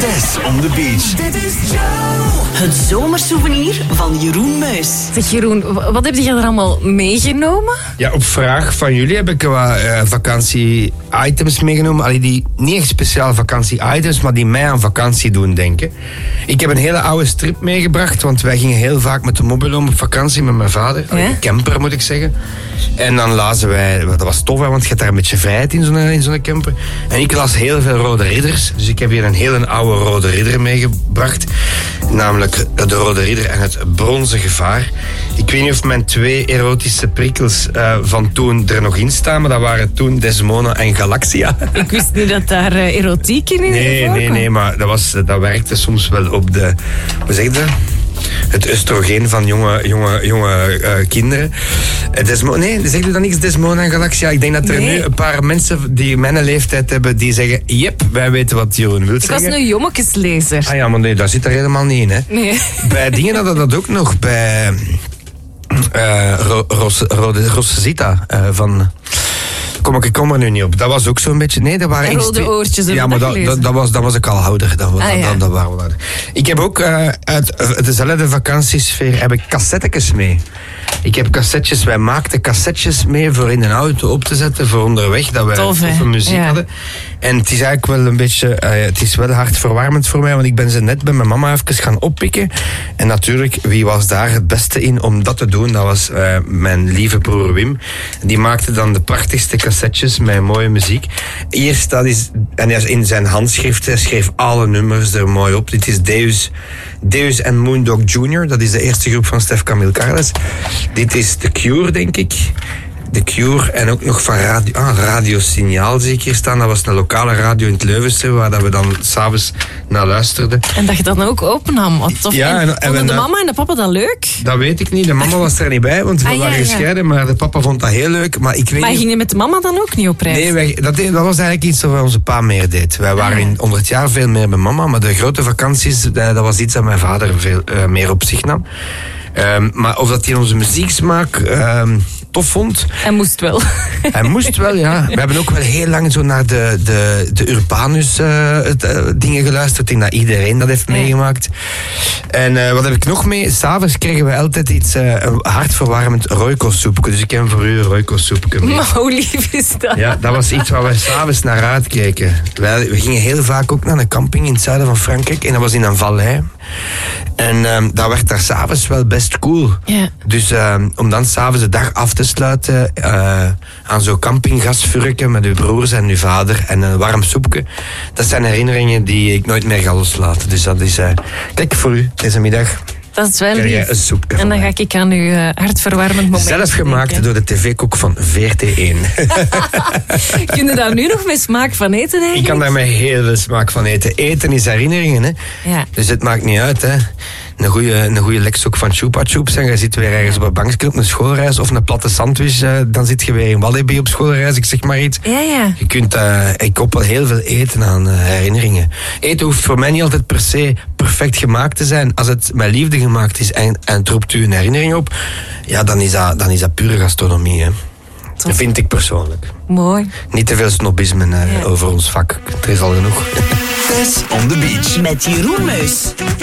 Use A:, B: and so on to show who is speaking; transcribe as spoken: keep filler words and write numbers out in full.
A: Tess on the beach.
B: Dit is Joe. Het zomersouvenir van Jeroen Meus.
C: Zeg Jeroen, wat heb je er allemaal meegenomen?
D: Ja, op vraag van jullie heb ik wat uh, vakantie-items meegenomen. Allee, die niet echt speciale vakantie-items, maar die mij aan vakantie doen denken. Ik heb een hele oude strip meegebracht, want wij gingen heel vaak met de mobiloom op vakantie met mijn vader. Allee, een camper moet ik zeggen. En dan lazen wij, dat was tof, hè, want je hebt daar een beetje vrijheid in zo'n, in zo'n camper. En ik las heel veel Rode Ridders, dus ik heb hier een hele oude Rode Ridder meegebracht. Namelijk de Rode Ridder en het Bronzen Gevaar. Ik weet niet of mijn twee erotische prikkels uh, van toen er nog in staan, maar dat waren toen Desmona en Galaxia.
C: Ik wist niet dat daar uh, erotiek in
D: Nee,
C: voorkwam.
D: nee, nee, maar dat, was, dat werkte soms wel op de... Hoe zeg je dat? Het oestrogeen van jonge, jonge, jonge uh, kinderen. Uh, Desmo- nee, zegt u dan niks, Desmona en Galaxia? Ik denk dat er
C: nee.
D: nu een paar mensen die mijn leeftijd hebben, die zeggen, jep, wij weten wat Jeroen wil
C: Ik
D: zeggen.
C: was een jommekeslezer.
D: Ah ja, maar nee, dat zit er helemaal niet in, hè.
C: Nee.
D: Bij dingen hadden dat ook nog, bij uh, Ro- Ros- Rode Rosita uh, van... Kom, ik kom er nu niet op. Dat was ook zo'n beetje... Nee, dat waren...
C: En rode
D: eens-
C: oortjes, heb
D: Ja,
C: je
D: maar
C: dat
D: dat,
C: gelezen?
D: dat, dat, was, dat was ik al ouder. Dat,
C: Ah,
D: dat,
C: ja.
D: dat, dat waren we ouder. Ik heb ook uh, uit dezelfde vakantiesfeer heb ik cassettekes mee. Ik heb cassettes... Wij maakten cassettes mee voor in een auto op te zetten voor onderweg, dat wij
C: Tof, hè?
D: toffe muziek
C: Ja.
D: hadden. En het is eigenlijk wel een beetje... Uh, het is wel hartverwarmend voor mij, want ik ben ze net bij mijn mama even gaan oppikken. En natuurlijk, wie was daar het beste in om dat te doen? Dat was uh, mijn lieve broer Wim. Die maakte dan de prachtigste cassettes met mooie muziek. Eerst, dat is... En hij in zijn handschrift, hij schreef alle nummers er mooi op. Dit is Deus... Deus en Moondog junior, dat is de eerste groep van Stef Camille Carles. Dit is The Cure, denk ik. The Cure en ook nog van radio, ah, Radio Signaal zie ik hier staan. Dat was een lokale radio in het Leuvense, waar dat we dan s'avonds naar luisterden.
C: En dat je dat dan ook opnam. Wat tof.
D: Ja, en-
C: en,
D: en
C: vonden
D: we-
C: de mama en de papa dat leuk?
D: Dat weet ik niet. De mama was er niet bij, want we
C: Ah, ja,
D: waren
C: ja.
D: gescheiden. Maar de papa vond dat heel leuk. Maar ik weet
C: Maar
D: niet...
C: ging je met de mama dan ook niet op reis?
D: Nee, wij, dat, deed- dat was eigenlijk iets wat onze pa meer deed. Wij waren
C: Ah.
D: in, onder het jaar veel meer bij mama, maar de grote vakanties, dat, dat was iets dat mijn vader veel uh, meer op zich nam. Um, maar of dat hij onze muzieksmaak um, tof vond...
C: Hij moest wel.
D: Hij moest wel, ja. We hebben ook wel heel lang zo naar de, de, de Urbanus uh, het, uh, dingen geluisterd. Ik denk dat iedereen dat heeft meegemaakt. En uh, wat heb ik nog mee? S'avonds kregen we altijd iets, uh, een hartverwarmend Royco-soepje. Dus ik heb voor u een Royco-soepje mee.
C: Maar hoe lief is dat?
D: Ja, dat was iets waar we s'avonds naar uitkeken. Wij, we gingen heel vaak ook naar een camping in het zuiden van Frankrijk. En dat was in een vallei. En um, dat werd daar s'avonds wel best cool.
C: Ja.
D: Dus um, om dan s'avonds de dag af te sluiten uh, aan zo'n campinggasvurken met uw broers en uw vader en een warm soepje. Dat zijn herinneringen die ik nooit meer ga loslaten. Dus dat is... Uh, kijk voor u deze middag.
C: Dat is wel
D: Krijg jij
C: lief.
D: een soepje
C: En
D: van
C: dan
D: mij.
C: ga ik aan uw uh, hartverwarmend moment
D: Zelf gemaakt
C: denken.
D: door de tv-kok van V R T één.
C: Kun je daar nu nog met smaak van eten eigenlijk?
D: Ik kan daar met heel veel smaak van eten. Eten is herinneringen, hè.
C: Ja.
D: Dus het maakt niet uit, hè. Een goede een goede leksok van Chupa Chups en je zit weer ergens op een bankje op een schoolreis of een platte sandwich, uh, dan zit je weer in Walibi op schoolreis, ik zeg maar iets.
C: Ja, ja.
D: Je kunt, uh, ik koppel heel veel eten aan uh, herinneringen. Eten hoeft voor mij niet altijd per se perfect gemaakt te zijn. Als het met liefde gemaakt is en, en het roept u een herinnering op, ja, dan is dat, dan is dat pure gastronomie, hè. Dat vind ik persoonlijk.
C: Mooi.
D: Niet te veel snobisme uh,
C: Ja.
D: over ons vak. Er is al genoeg.
A: Tess on the beach.
B: Met Jeroen Meus.